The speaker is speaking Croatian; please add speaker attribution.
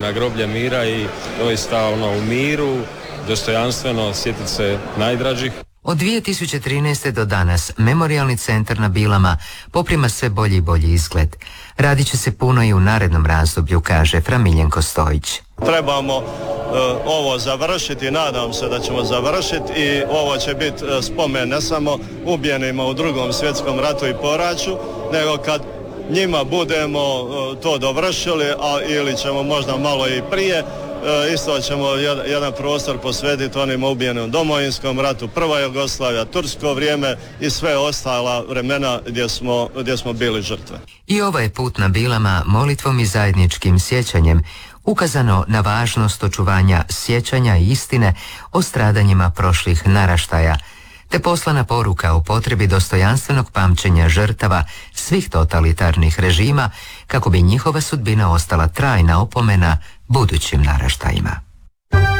Speaker 1: na groblje mira i doista u miru, dostojanstveno sjetiti se najdražih.
Speaker 2: Od 2013. do danas Memorijalni centar na Bilama poprima sve bolji i bolji izgled. Radit će se puno i u narednom razdoblju, kaže Fra Miljenko Stojić.
Speaker 3: Trebamo ovo završiti, nadam se da ćemo završiti i ovo će biti spomen ne samo ubijenima u Drugom svjetskom ratu i poraću, nego kad njima budemo to dovršili, ili ćemo možda malo i prije, isto ćemo jedan prostor posvetiti onim ubijenim u Domovinskom ratu, prva Jugoslavija, tursko vrijeme i sve ostala vremena gdje smo bili žrtve.
Speaker 2: I ovaj put na Bilama molitvom i zajedničkim sjećanjem ukazano na važnost očuvanja sjećanja i istine o stradanjima prošlih naraštaja, te poslana poruka o potrebi dostojanstvenog pamćenja žrtava svih totalitarnih režima kako bi njihova sudbina ostala trajna opomena budućim naraštajima.